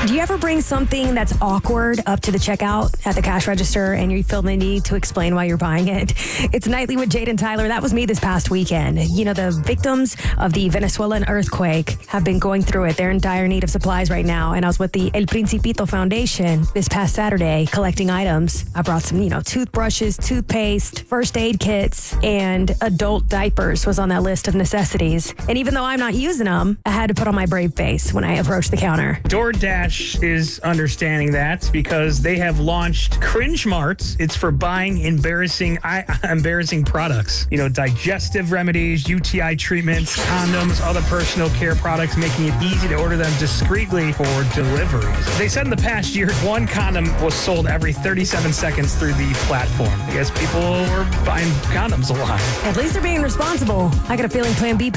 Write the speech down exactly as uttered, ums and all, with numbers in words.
Do you ever bring something that's awkward up to the checkout at the cash register and you feel the need to explain why you're buying it? It's Nightly with Jade and Tyler. That was me this past weekend. You know, the victims of the Venezuelan earthquake have been going through it. They're in dire need of supplies right now. And I was with the El Principito Foundation this past Saturday collecting items. I brought some, you know, toothbrushes, toothpaste, first aid kits, and adult diapers was on that list of necessities. And even though I'm not using them, I had to put on my brave face when I approached the counter. DoorDash is understanding that because they have launched Cringe Mart. It's for buying embarrassing I, embarrassing products. You know, digestive remedies, U T I treatments, condoms, other personal care products, making it easy to order them discreetly for deliveries. They said in the past year, one condom was sold every thirty-seven seconds through the platform. I guess people were buying condoms a lot. At least they're being responsible. I got a feeling Plan B